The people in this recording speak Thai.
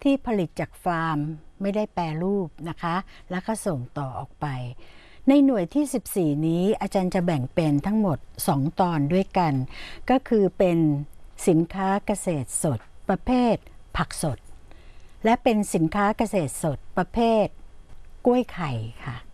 ที่ผลิตจากฟาร์มไม่ได้แปรรูปนะคะแล้วก็ส่งต่อออกไปในหน่วยที่14นี้อาจารย์จะแบ่งเป็นทั้งหมด2ตอนด้วยกันก็คือเป็นสินค้าเกษตรสดประเภทผักสดและเป็นสินค้าเกษตรสดประเภทกล้วยไข่ค่ะ